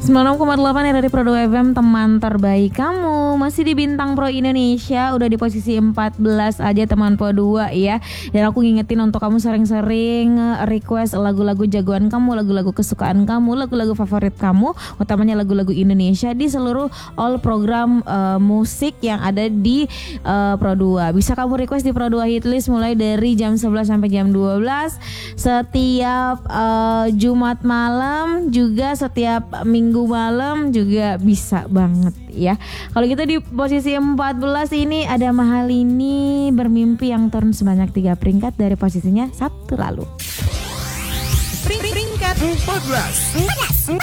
96,8 dari Pro 2 FM, teman terbaik kamu. Masih di Bintang Pro Indonesia, udah di posisi 14 aja teman Pro 2 ya. Dan aku ngingetin untuk kamu sering-sering request lagu-lagu jagoan kamu, lagu-lagu kesukaan kamu, lagu-lagu favorit kamu, utamanya lagu-lagu Indonesia di seluruh all program musik yang ada di Pro 2. Bisa kamu request di Pro 2 Hitlist mulai dari jam 11 sampai jam 12 setiap Jumat malam, juga setiap Minggu malam juga bisa banget ya. Kalau kita di posisi 14 ini ada Mahalini Bermimpi yang turun sebanyak 3 peringkat dari posisinya Sabtu lalu. Peringkat 14.